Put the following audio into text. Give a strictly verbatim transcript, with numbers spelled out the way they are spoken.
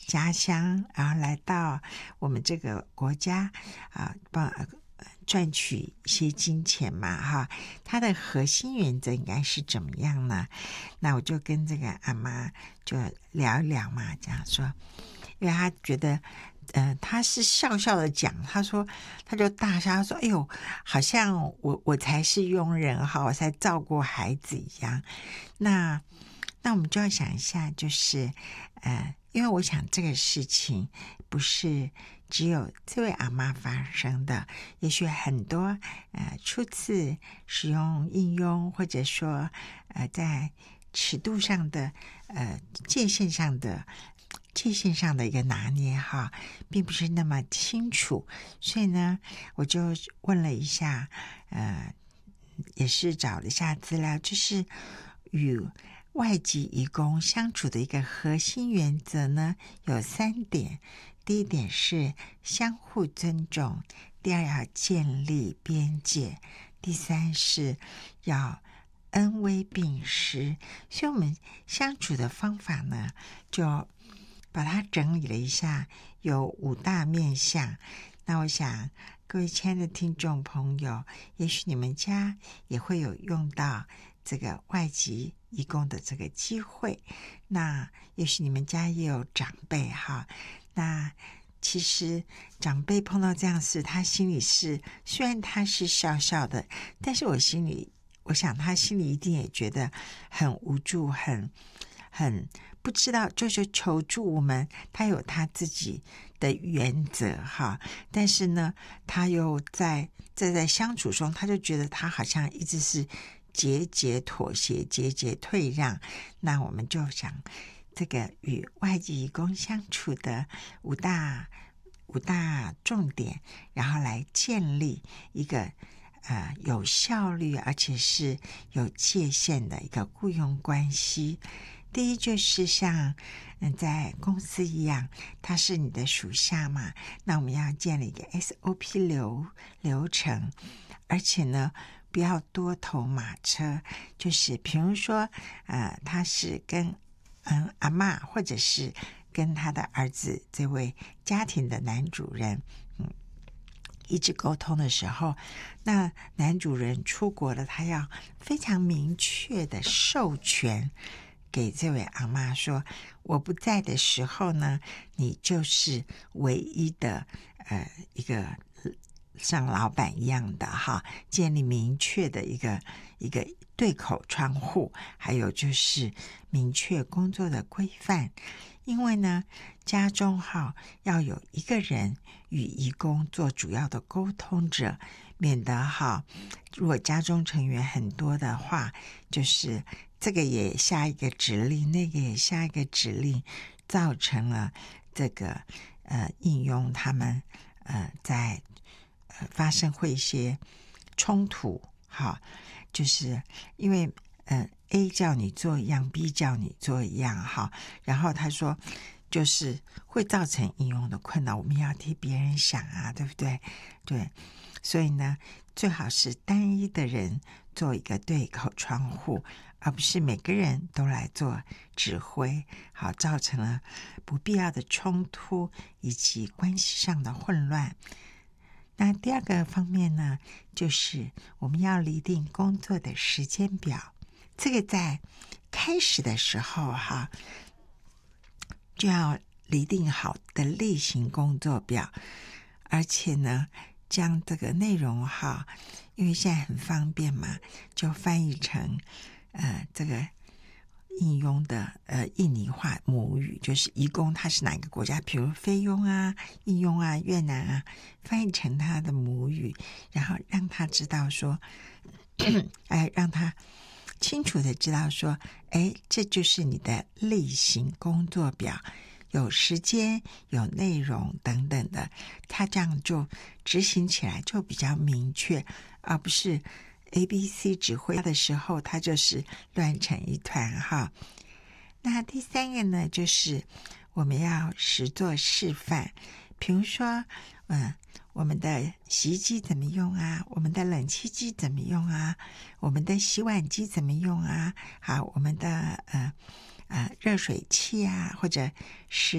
家乡，然后来到我们这个国家啊，帮赚取一些金钱嘛，哈，它的核心原则应该是怎么样呢？那我就跟这个阿妈就聊一聊嘛，这样说，因为他觉得，呃，他是笑笑的讲，他说，他就大笑，他说：“哎呦，好像我我才是佣人哈，我才照顾孩子一样。”那那我们就要想一下，就是呃，因为我想这个事情不是只有这位阿嬷发生的，也许很多呃初次使用应用，或者说呃在尺度上的呃界限上的界限上的一个拿捏哈，并不是那么清楚，所以呢，我就问了一下，呃，也是找了一下资料，就是与外籍移工相处的一个核心原则呢，有三点。第一点是相互尊重，第二要建立边界，第三是要恩威并施。所以我们相处的方法呢，就把它整理了一下，有五大面向。那我想各位亲爱的听众朋友，也许你们家也会有用到这个外籍移工的这个机会，那也许你们家也有长辈哈，那其实长辈碰到这样事，他心里是虽然他是笑笑的，但是我心里我想他心里一定也觉得很无助，很很不知道，就是求助我们，他有他自己的原则哈，但是呢，他又在在在相处中，他就觉得他好像一直是节节妥协，节节退让。那我们就想，这个与外籍移工相处的五大五大重点，然后来建立一个呃有效率而且是有界限的一个雇佣关系。第一就是像嗯在公司一样，它是你的属下嘛，那我们要建立一个 S O P 流流程，而且呢不要多头马车，就是比如说呃他是跟嗯阿嬷或者是跟他的儿子这位家庭的男主人嗯一直沟通的时候，那男主人出国了，他要非常明确的授权给这位阿嬷说，我不在的时候呢，你就是唯一的呃一个像老板一样的哈，建立明确的一个一个对口窗户，还有就是明确工作的规范。因为呢，家中哈要有一个人与移工做主要的沟通者，免得哈，如果家中成员很多的话，就是这个也下一个指令，那个也下一个指令，造成了这个呃应用他们呃在呃发生会一些冲突，哈，就是因为呃 A 叫你做一样 B 叫你做一样哈，然后他说就是会造成应用的困扰，我们要替别人想啊，对不对？对，所以呢最好是单一的人做一个对口窗户，而不是每个人都来做指挥，好造成了不必要的冲突以及关系上的混乱。那第二个方面呢，就是我们要拟定工作的时间表。这个在开始的时候哈，就要拟定好的例行工作表，而且呢，将这个内容哈，因为现在很方便嘛，就翻译成呃这个应用的呃印尼话母语，就是移工他是哪个国家，比如菲佣啊、印佣啊、越南啊，翻译成他的母语，然后让他知道说，哎，让他清楚的知道说，哎，这就是你的例行工作表，有时间、有内容等等的，他这样就执行起来就比较明确，而不是 A B C 指挥的时候，他就是乱成一团哈。那第三个呢，就是我们要实做示范，比如说，嗯，我们的洗衣机怎么用啊？我们的冷气机怎么用啊？我们的洗碗机怎么用啊？好，我们的呃呃热水器啊，或者是